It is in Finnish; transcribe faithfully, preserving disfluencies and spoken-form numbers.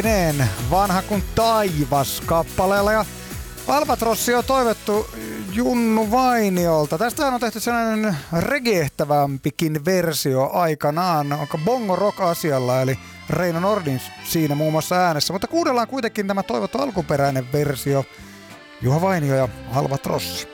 Vanha kuin taivas kappaleella ja Albatrossi on toivottu Junnu Vainiolta. Tästähän on tehty sellainen regehtävämpikin versio aikanaan. Onko Bongo Rock asialla, eli Reino Nordin siinä muun muassa äänessä. Mutta kuunnellaan kuitenkin tämä toivottu alkuperäinen versio. Juha Vainio ja Albatrossi.